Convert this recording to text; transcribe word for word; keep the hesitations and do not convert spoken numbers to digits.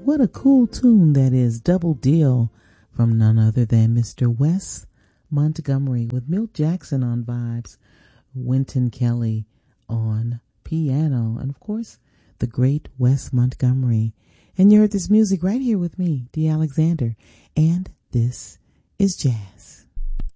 What a cool tune that is. Double Deal from none other than Mister Wes Montgomery with Milt Jackson on vibes, Wynton Kelly on piano, and of course, the great Wes Montgomery. And you heard this music right here with me, Dee Alexander, and this is jazz.